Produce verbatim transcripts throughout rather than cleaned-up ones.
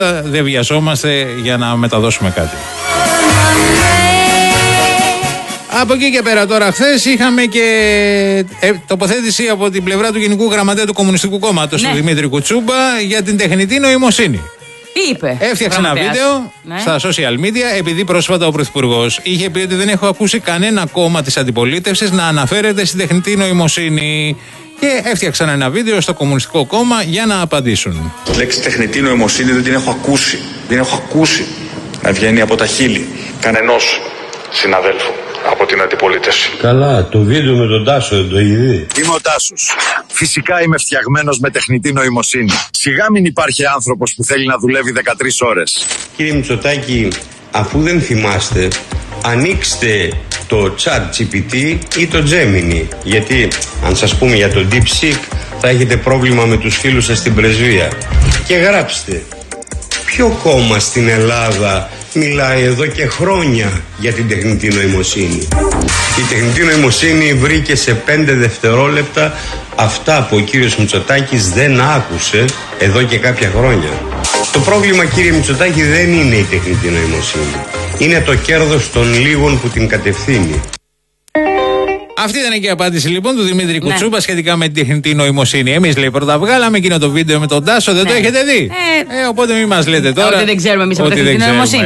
δεν βιαζόμαστε για να μεταδώσουμε κάτι. Από εκεί και πέρα τώρα, χθες είχαμε και ε, τοποθέτηση από την πλευρά του Γενικού Γραμματέα του Κομμουνιστικού Κόμματος, ναι, του Δημήτρη Κουτσούμπα, για την τεχνητή νοημοσύνη. Τι είπε? Έφτιαξε ένα βίντεο, ναι, στα social media, επειδή πρόσφατα ο Πρωθυπουργός είχε πει ότι δεν έχω ακούσει κανένα κόμμα της αντιπολίτευσης να αναφέρεται στην τεχνητή νοημοσύνη. Και έφτιαξαν ένα βίντεο στο Κομμουνιστικό Κόμμα για να απαντήσουν. Η λέξη τεχνητή νοημοσύνη δεν την έχω ακούσει. Δεν έχω ακούσει να βγαίνει από τα χείλη κανενός συναδέλφου από την αντιπολίτευση. Καλά, το βίντεο με τον Τάσο δεν το έχει δει? Είμαι ο Τάσος. Φυσικά είμαι φτιαγμένος με τεχνητή νοημοσύνη. Σιγά μην υπάρχει άνθρωπος που θέλει να δουλεύει δεκατρείς ώρες. Κύριε Μητσοτάκη, αφού δεν θυμάστε, ανοίξτε το ChatGPT ή το Gemini. Γιατί αν σας πούμε για το DeepSeek θα έχετε πρόβλημα με τους φίλους σας στην πρεσβεία. Και γράψτε, ποιο κόμμα στην Ελλάδα μιλάει εδώ και χρόνια για την τεχνητή νοημοσύνη? Η τεχνητή νοημοσύνη βρήκε σε πέντε δευτερόλεπτα αυτά που ο κύριος Μητσοτάκης δεν άκουσε εδώ και κάποια χρόνια. Το πρόβλημα, κύριε Μητσοτάκη, δεν είναι η τεχνητή νοημοσύνη. Είναι το κέρδος των λίγων που την κατευθύνει. Αυτή ήταν και η απάντηση λοιπόν του Δημήτρη, ναι, Κουτσούμπα σχετικά με την τεχνητή νοημοσύνη. Εμείς, λέει, πρώτα βγάλαμε εκείνο το βίντεο με τον Τάσο, δεν, ναι, το έχετε δει. Ε, ε, οπότε μην μας λέτε τώρα ότι δεν ξέρουμε εμείς από τεχνητή νοημοσύνη.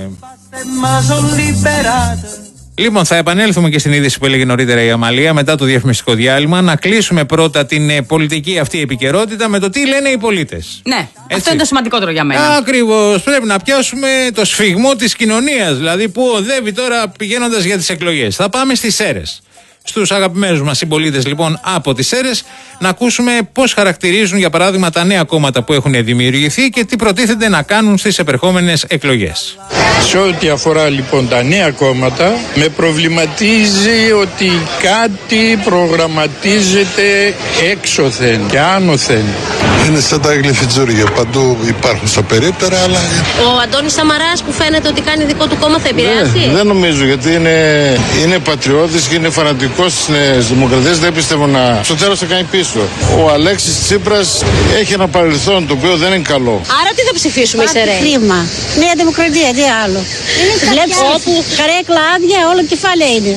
Λοιπόν, θα επανέλθουμε και στην είδηση που έλεγε νωρίτερα η Αμαλία μετά το διαφημιστικό διάλειμμα. Να κλείσουμε πρώτα την ε, πολιτική αυτή επικαιρότητα με το τι λένε οι πολίτες. Ναι, έτσι, αυτό είναι το σημαντικότερο για μένα. Ακριβώς. Πρέπει να πιάσουμε το σφιγμό της κοινωνίας. Δηλαδή, που οδεύει τώρα πηγαίνοντας για τις εκλογές. Θα πάμε στις Σέρρες. Στους αγαπημένους μας συμπολίτες λοιπόν από τις Σέρρες, να ακούσουμε πώς χαρακτηρίζουν για παράδειγμα τα νέα κόμματα που έχουν δημιουργηθεί και τι προτίθεται να κάνουν στις επερχόμενες εκλογές. Σε ό,τι αφορά λοιπόν τα νέα κόμματα, με προβληματίζει ότι κάτι προγραμματίζεται έξωθεν και άνωθεν. Είναι σαν τα γλυφιτζούρια, παντού υπάρχουν στα περίπτερα, αλλά... Ο Αντώνης Σαμαράς που φαίνεται ότι κάνει δικό του κόμμα θα επηρεάσει? Ναι, δεν νομίζω, γιατί είναι, είναι πατριώτης και είναι φανατικός της Νέας Δημοκρατίας, δεν πιστεύω να... Στο τέλος θα κάνει πίσω. Ο Αλέξης Τσίπρας έχει ένα παρελθόν το οποίο δεν είναι καλό. Άρα τι θα ψηφίσουμε, Σερέ? Χρήμα. Νέα Δημοκρατία, τι άλλο. Βλέπεις όπου καρέκλα άδεια, όλο κεφάλαια είναι.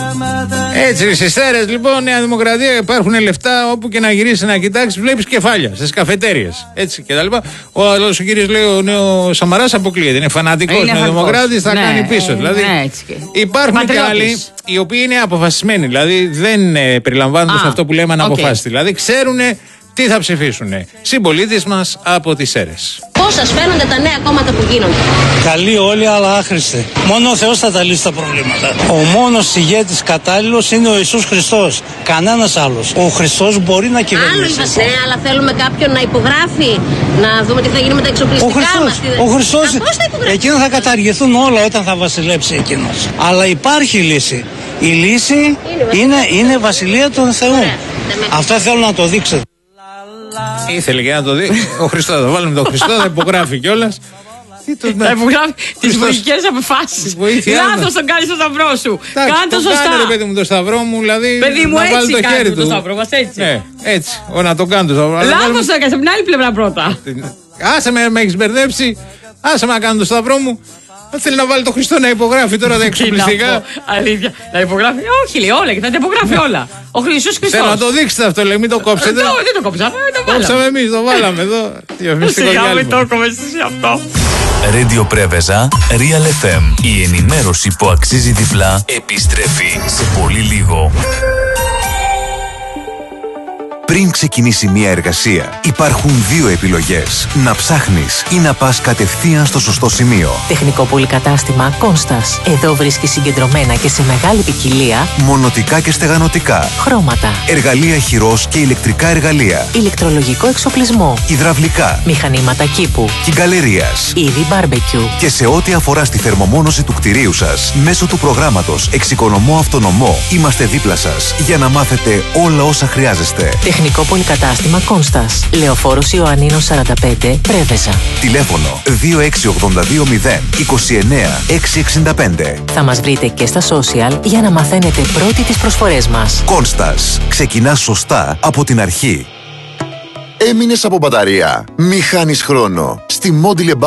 Έτσι, στις Σέρρες λοιπόν, Νέα Δημοκρατία, υπάρχουν λεφτά όπου και να γυρίσει να κοιτάξει, βλέπεις κεφάλια στις καφετέριες. Έτσι και τα λοιπά. Ο άλλος ο κύριος λέει: ο νέο Σαμαράς αποκλείεται. Είναι φανατικός Νέο Δημοκράτης, θα, ναι, κάνει πίσω. Ε, δηλαδή ναι, έτσι και... υπάρχουν και άλλοι οι οποίοι είναι αποφασισμένοι. Δηλαδή δεν ε, περιλαμβάνονται σε αυτό που λέμε αναποφάσιστοι. Okay. Δηλαδή ξέρουν τι θα ψηφίσουν. Συμπολίτες μας από τις Σέρρες. Πώς σας φαίνονται τα νέα κόμματα που γίνονται? Καλοί όλοι, αλλά άχρηστοι. Μόνο ο Θεός θα τα λύσει τα προβλήματα. Ο μόνος ηγέτης κατάλληλος είναι ο Ιησούς Χριστός. Κανένας άλλος. Ο Χριστός μπορεί να κυβερνήσει. Άλλο είμαστε, ναι, αλλά θέλουμε κάποιον να υπογράφει, να δούμε τι θα γίνει με τα εξοπλιστικά. Ο Χριστός, μας. Ο Χριστός, εκείνα θα καταργηθούν όλα όταν θα βασιλέψει εκείνος. Αλλά υπάρχει λύση. Η λύση είναι, είναι, είναι βασιλεία του Θεού. Ωραία. Αυτό θέλω να το δείξετε. Ήθελε και να το δει. Ο Χριστός, θα βάλουμε τον Χριστό, θα υπογράφει κιόλας. Θα υπογράφει τις βοηθικές αποφάσεις. Λάθος τον κάνεις στο σταυρό σου. Κάνε το σωστά. Κάνε, ρε παιδί μου, το σταυρό μου, δηλαδή. Παιδί μου, έτσι κάνει το σταυρό μας, έτσι. Ναι, έτσι. Ο να τον κάνω το σταυρό. Λάθος το έκανες από την άλλη πλευρά πρώτα. Άσε με, με έχεις μπερδέψει. Άσε με να κάνω το σταυρό μου. Δεν θέλει να βάλει τον Χριστό να υπογράφει τώρα τα εξοπλιστικά. Αλήθεια. Να υπογράφει. Όχι, λέει όλα και θα τα υπογράφει όλα. Ο Ιησούς Χριστός. Θέλω να το δείξετε αυτό, λέει, μην το κόψετε. Δεν το κόψαμε. Το κόψαμε εμείς, το βάλαμε εδώ. Σιγά μην το κόψεις εσύ αυτό. Radio Πρέβεζα, Real εφ εμ. Η ενημέρωση που αξίζει διπλά επιστρέφει σε πολύ λίγο. Πριν ξεκινήσει μια εργασία, υπάρχουν δύο επιλογές. Να ψάχνεις ή να πας κατευθείαν στο σωστό σημείο. Τεχνικό πολυκατάστημα Κόνστας. Εδώ βρίσκεις συγκεντρωμένα και σε μεγάλη ποικιλία μονοτικά και στεγανοτικά, χρώματα, εργαλεία χειρός και ηλεκτρικά εργαλεία, ηλεκτρολογικό εξοπλισμό, υδραυλικά, μηχανήματα κήπου, κυγκαλερίας, είδη μπάρμπεκιου. Και σε ό,τι αφορά στη θερμομόνωση του κτηρίου σας, μέσω του προγράμματος Εξοικονομώ Αυτονομό, είμαστε δίπλα σας για να μάθετε όλα όσα χρειάζεστε. Τεχνικό πολυκατάστημα Κόνστας. Λεωφόρος Ιωαννίνος σαράντα πέντε, Πρέβεζα. Τηλέφωνο δύο έξι οκτώ δύο μηδέν είκοσι εννέα εξακόσια εξήντα πέντε. Θα μας βρείτε και στα social για να μαθαίνετε πρώτοι τις προσφορές μας. Κόνστας. Ξεκινά σωστά από την αρχή. Έμεινες από μπαταρία. Μη χάνεις χρόνο. Στη Mobile